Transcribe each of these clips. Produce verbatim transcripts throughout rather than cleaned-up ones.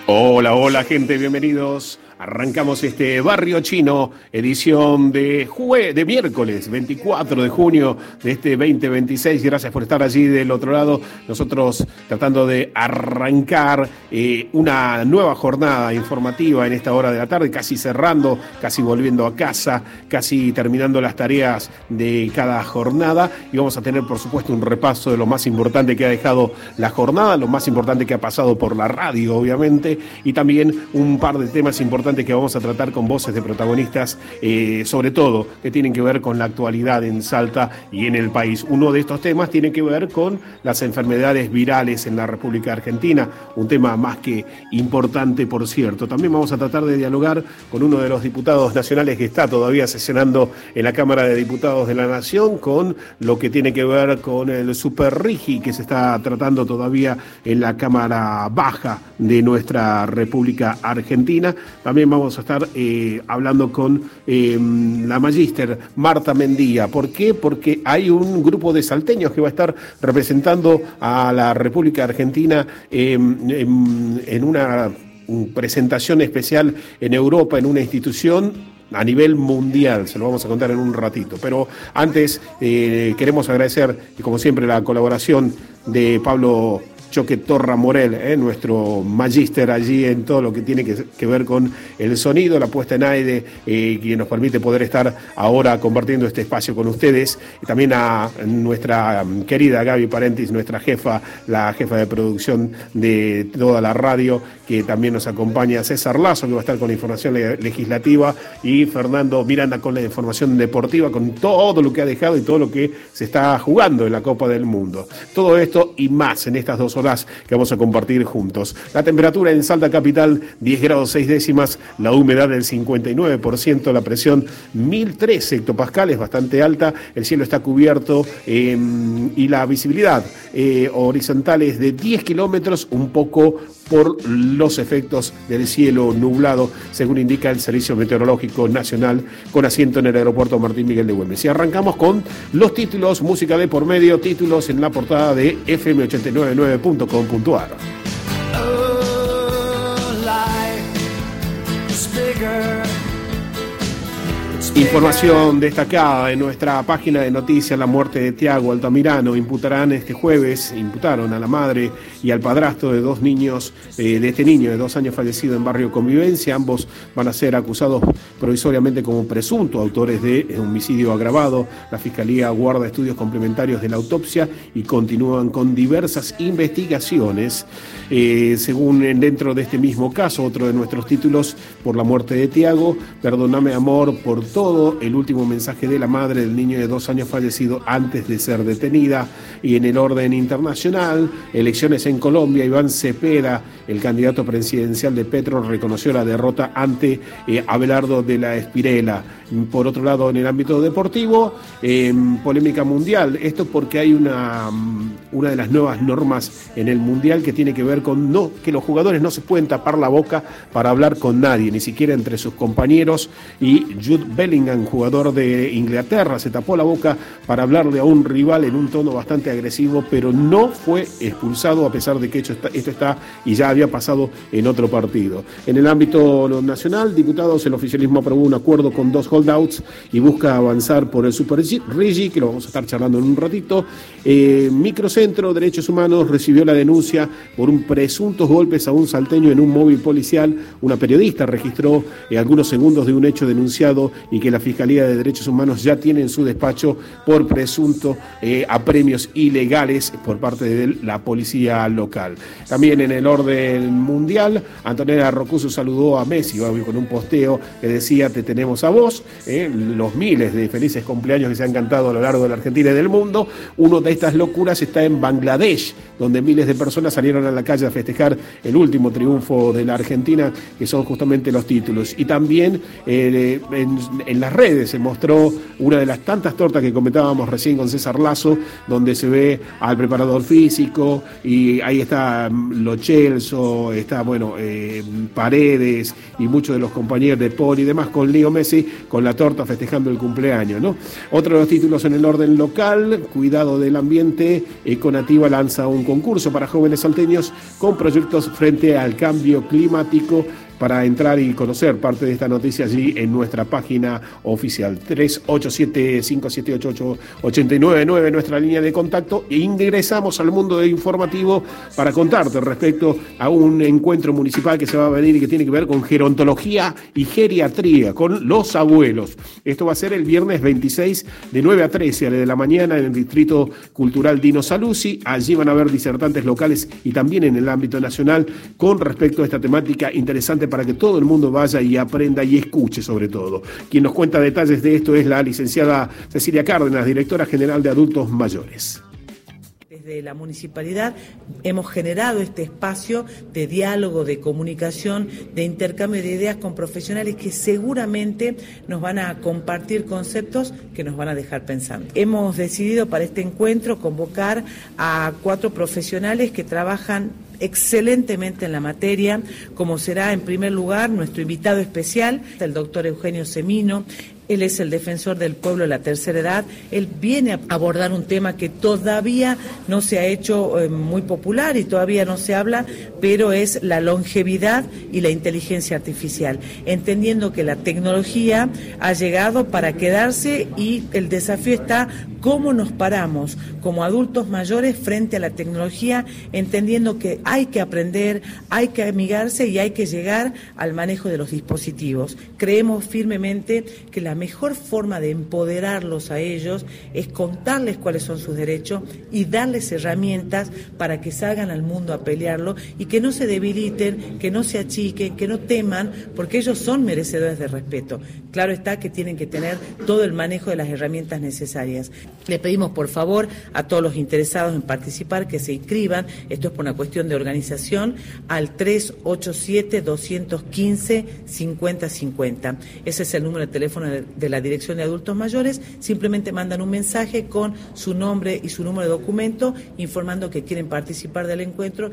Hola, hola gente, bienvenidos. Arrancamos este Barrio Chino, edición de jue- de miércoles veinticuatro de junio de este veinte veintiséis. Gracias por estar allí del otro lado. Nosotros tratando de arrancar eh, una nueva jornada informativa en esta hora de la tarde, casi cerrando, casi volviendo a casa, casi terminando las tareas de cada jornada. Y vamos a tener, por supuesto, un repaso de lo más importante que ha dejado la jornada, lo más importante que ha pasado por la radio, obviamente, y también un par de temas importantes que vamos a tratar con voces de protagonistas, eh, sobre todo que tienen que ver con la actualidad en Salta y en el país. Uno de estos temas tiene que ver con las enfermedades virales en la República Argentina, un tema más que importante, por cierto. También vamos a tratar de dialogar con uno de los diputados nacionales que está todavía sesionando en la Cámara de Diputados de la Nación, con lo que tiene que ver con el Superrigi que se está tratando todavía en la Cámara Baja de nuestra República Argentina. También vamos a estar eh, hablando con eh, la magíster Marta Mendía. ¿Por qué? Porque hay un grupo de salteños que va a estar representando a la República Argentina eh, en, en una presentación especial en Europa, en una institución a nivel mundial. Se lo vamos a contar en un ratito. Pero antes eh, queremos agradecer, como siempre, la colaboración de Pablo Choque Torra Morel, eh, nuestro magíster allí en todo lo que tiene que, que ver con el sonido, la puesta en aire, eh, que nos permite poder estar ahora compartiendo este espacio con ustedes. Y también a nuestra querida Gaby Parentis, nuestra jefa, la jefa de producción de toda la radio, que también nos acompaña, César Lazo, que va a estar con la información legislativa, y Fernando Miranda con la información deportiva, con todo lo que ha dejado y todo lo que se está jugando en la Copa del Mundo. Todo esto y más en estas dos horas que vamos a compartir juntos. La temperatura en Salta capital, diez grados seis décimas, la humedad del cincuenta y nueve por ciento, la presión mil tres hectopascales, bastante alta, el cielo está cubierto eh, y la visibilidad eh, horizontal es de diez kilómetros, un poco por los efectos del cielo nublado, según indica el Servicio Meteorológico Nacional, con asiento en el aeropuerto Martín Miguel de Güemes. Y arrancamos con los títulos, música de por medio, títulos en la portada de F M ochenta y nueve punto nueve punto com punto a r. Información destacada en nuestra página de noticias: la muerte de Tiago Altamirano. Imputarán este jueves, imputaron a la madre y al padrastro de dos niños, eh, de este niño de dos años fallecido en Barrio Convivencia. Ambos van a ser acusados provisoriamente como presuntos autores de homicidio agravado. La Fiscalía guarda estudios complementarios de la autopsia y continúan con diversas investigaciones. Eh, según dentro de este mismo caso, otro de nuestros títulos: por la muerte de Tiago, perdóname amor por todo, el último mensaje de la madre del niño de dos años fallecido antes de ser detenida. Y en el orden internacional, elecciones en Colombia, Iván Cepeda, el candidato presidencial de Petro, reconoció la derrota ante eh, Abelardo de la Espirela. Por otro lado, en el ámbito deportivo, eh, polémica mundial. Esto porque hay una, una de las nuevas normas en el mundial que tiene que ver con no, que los jugadores no se pueden tapar la boca para hablar con nadie, ni siquiera entre sus compañeros. Y Jude Bellingham, jugador de Inglaterra, se tapó la boca para hablarle a un rival en un tono bastante agresivo, pero no fue expulsado, a pesar de que esto está, esto está y ya había pasado en otro partido. En el ámbito nacional, diputados, el oficialismo aprobó un acuerdo con dos holdouts y busca avanzar por el Super Rigi, que lo vamos a estar charlando en un ratito. Eh, Microcentro Derechos Humanos recibió la denuncia por un presuntos golpes a un salteño en un móvil policial. Una periodista registró eh, algunos segundos de un hecho denunciado y que la Fiscalía de Derechos Humanos ya tiene en su despacho por presunto eh, apremios ilegales por parte de la policía local. También en el orden mundial, Antonella Rocuso saludó a Messi con un posteo que decía: te tenemos a vos. Eh, los miles de felices cumpleaños que se han cantado a lo largo de la Argentina y del mundo. Uno de estas locuras está en Bangladesh, donde miles de personas salieron a la calle a festejar el último triunfo de la Argentina, que son justamente los títulos. Y también eh, en, en las redes se mostró una de las tantas tortas que comentábamos recién con César Lazo, donde se ve al preparador físico y ahí está Lo Celso, está bueno eh, Paredes y muchos de los compañeros de Poli y demás con Leo Messi con la torta festejando el cumpleaños, ¿no? Otro de los títulos en el orden local, cuidado del ambiente, Econativa lanza un concurso para jóvenes salteños con proyectos frente al cambio climático. Para entrar y conocer parte de esta noticia allí en nuestra página oficial tres ocho siete, cinco siete ocho, ocho ocho nueve nueve, nuestra línea de contacto, e ingresamos al mundo informativo para contarte respecto a un encuentro municipal que se va a venir y que tiene que ver con gerontología y geriatría, con los abuelos. Esto va a ser el viernes veintiséis de nueve a trece de la mañana en el Distrito Cultural Dino Saluzzi. Allí van a haber disertantes locales y también en el ámbito nacional con respecto a esta temática interesante para que todo el mundo vaya y aprenda y escuche sobre todo. Quien nos cuenta detalles de esto es la licenciada Cecilia Cárdenas, directora general de Adultos Mayores. Desde la municipalidad hemos generado este espacio de diálogo, de comunicación, de intercambio de ideas con profesionales que seguramente nos van a compartir conceptos que nos van a dejar pensando. Hemos decidido para este encuentro convocar a cuatro profesionales que trabajan excelentemente en la materia, como será en primer lugar nuestro invitado especial, el doctor Eugenio Semino. Él es el defensor del pueblo de la tercera edad. Él viene a abordar un tema que todavía no se ha hecho eh, muy popular y todavía no se habla, pero es la longevidad y la inteligencia artificial, entendiendo que la tecnología ha llegado para quedarse y el desafío está cómo nos paramos como adultos mayores frente a la tecnología, entendiendo que hay que aprender, hay que amigarse y hay que llegar al manejo de los dispositivos. Creemos firmemente que la mejor forma de empoderarlos a ellos es contarles cuáles son sus derechos y darles herramientas para que salgan al mundo a pelearlo y que no se debiliten, que no se achiquen, que no teman, porque ellos son merecedores de respeto. Claro está que tienen que tener todo el manejo de las herramientas necesarias. Le pedimos por favor a todos los interesados en participar que se inscriban, esto es por una cuestión de organización, al tres ocho siete, dos uno cinco, cinco cero cinco cero. Ese es el número de teléfono de de la Dirección de Adultos Mayores. Simplemente mandan un mensaje con su nombre y su número de documento informando que quieren participar del encuentro.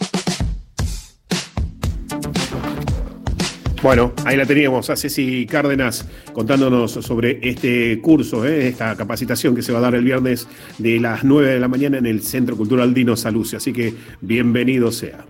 Bueno, ahí la teníamos a Ceci Cárdenas contándonos sobre este curso, ¿eh? esta capacitación que se va a dar el viernes de las nueve de la mañana en el Centro Cultural Dino Saluzzi. Así que bienvenido sea.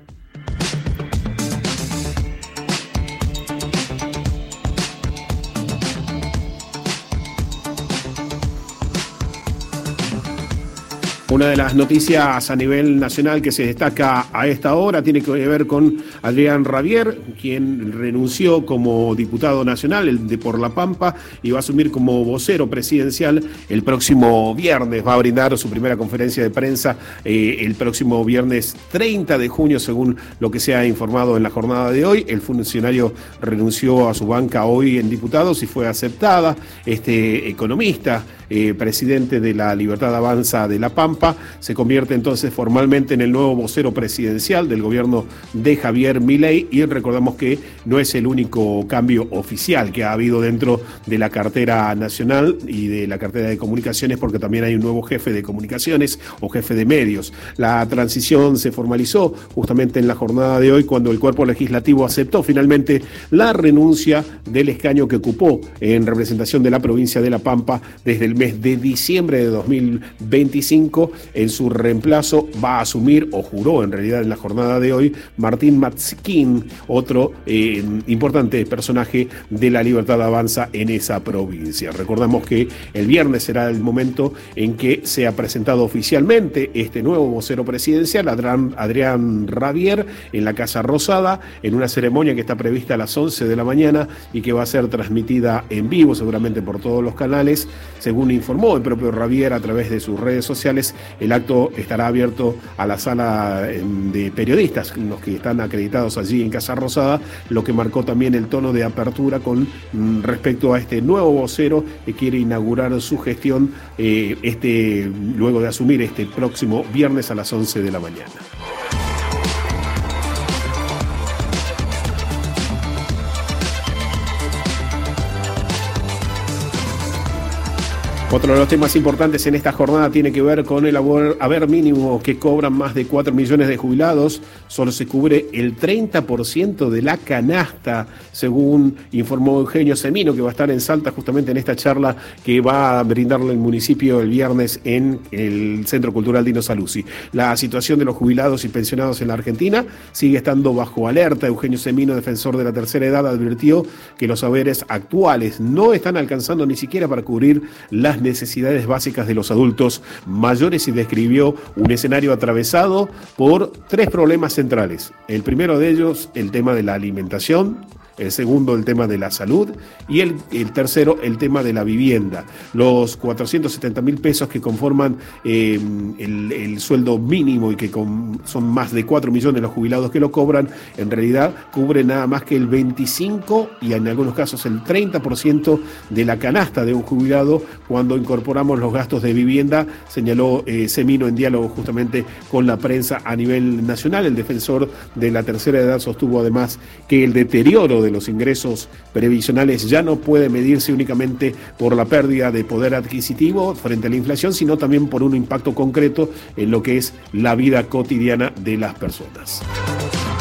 Una de las noticias a nivel nacional que se destaca a esta hora tiene que ver con Adrián Rabier, quien renunció como diputado nacional el de por La Pampa y va a asumir como vocero presidencial el próximo viernes. Va a brindar su primera conferencia de prensa eh, el próximo viernes treinta de junio, según lo que se ha informado en la jornada de hoy. El funcionario renunció a su banca hoy en diputados y fue aceptada. Este economista, eh, presidente de la Libertad Avanza de La Pampa, se convierte entonces formalmente en el nuevo vocero presidencial del gobierno de Javier Milei, y recordamos que no es el único cambio oficial que ha habido dentro de la cartera nacional y de la cartera de comunicaciones, porque también hay un nuevo jefe de comunicaciones o jefe de medios. La transición se formalizó justamente en la jornada de hoy cuando el cuerpo legislativo aceptó finalmente la renuncia del escaño que ocupó en representación de la provincia de La Pampa desde el mes de diciembre de dos mil veinticinco. En su reemplazo va a asumir, o juró en realidad en la jornada de hoy, Martín Matzkin, otro eh, importante personaje de la Libertad Avanza en esa provincia. Recordamos que el viernes será el momento en que sea presentado oficialmente este nuevo vocero presidencial, Adrián, Adrián Rabier, en la Casa Rosada, en una ceremonia que está prevista a las once de la mañana y que va a ser transmitida en vivo seguramente por todos los canales. Según informó el propio Rabier a través de sus redes sociales, el acto estará abierto a la sala de periodistas, los que están acreditados allí en Casa Rosada, lo que marcó también el tono de apertura con respecto a este nuevo vocero que quiere inaugurar su gestión eh, este, luego de asumir este próximo viernes a las once de la mañana. Otro de los temas importantes en esta jornada tiene que ver con el haber mínimo que cobran más de cuatro millones de jubilados. Solo se cubre el treinta por ciento de la canasta, según informó Eugenio Semino, que va a estar en Salta justamente en esta charla que va a brindarle el municipio el viernes en el Centro Cultural Dino Saluzzi. La situación de los jubilados y pensionados en la Argentina sigue estando bajo alerta. Eugenio Semino, defensor de la tercera edad, advirtió que los haberes actuales no están alcanzando ni siquiera para cubrir las necesidades básicas de los adultos mayores y describió un escenario atravesado por tres problemas centrales. El primero de ellos, el tema de la alimentación. El segundo, el tema de la salud, y el, el tercero, el tema de la vivienda. Los cuatrocientos setenta mil pesos que conforman eh, el, el sueldo mínimo y que con, son más de cuatro millones los jubilados que lo cobran, en realidad cubren nada más que el veinticinco y en algunos casos el treinta por ciento de la canasta de un jubilado cuando incorporamos los gastos de vivienda, señaló eh, Semino en diálogo justamente con la prensa a nivel nacional. El defensor de la tercera edad sostuvo además que el deterioro de de los ingresos previsionales ya no puede medirse únicamente por la pérdida de poder adquisitivo frente a la inflación, sino también por un impacto concreto en lo que es la vida cotidiana de las personas.